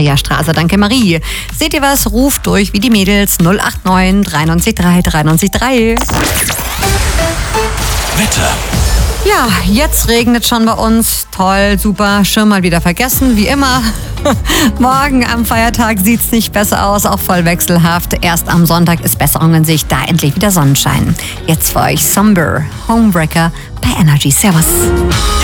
Mariastraße. Danke, Marie. Seht ihr was? Ruft durch wie die Mädels 089 93 3 93 3. Wetter. Ja, jetzt regnet schon bei uns. Toll, super, Schirm mal wieder vergessen, wie immer. Morgen am Feiertag sieht's nicht besser aus, auch voll wechselhaft. Erst am Sonntag ist Besserung in Sicht, da endlich wieder Sonnenschein. Jetzt für euch Somber, Homebreaker bei Energy. Servus.